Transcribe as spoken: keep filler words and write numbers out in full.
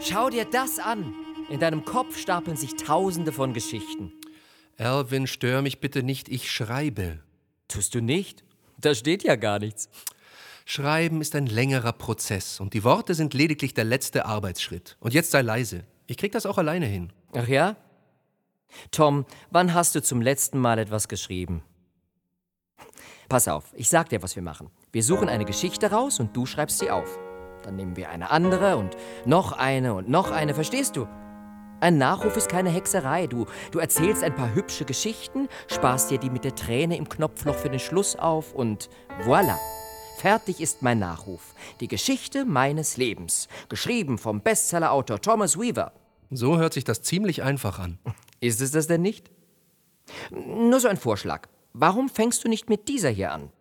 Schau dir das an. In deinem Kopf stapeln sich Tausende von Geschichten. Alvin, stör mich bitte nicht, ich schreibe. Tust du nicht? Da steht ja gar nichts. Schreiben ist ein längerer Prozess und die Worte sind lediglich der letzte Arbeitsschritt. Und jetzt sei leise. Ich krieg das auch alleine hin. Ach ja? Tom, wann hast du zum letzten Mal etwas geschrieben? Pass auf, ich sag dir, was wir machen. Wir suchen eine Geschichte raus und du schreibst sie auf. Dann nehmen wir eine andere und noch eine und noch eine, verstehst du? Ein Nachruf ist keine Hexerei. Du, du erzählst ein paar hübsche Geschichten, sparst dir die mit der Träne im Knopfloch für den Schluss auf und voilà. Fertig ist mein Nachruf. Die Geschichte meines Lebens. Geschrieben vom Bestsellerautor Thomas Weaver. So hört sich das ziemlich einfach an. Ist es das denn nicht? Nur so ein Vorschlag. Warum fängst du nicht mit dieser hier an?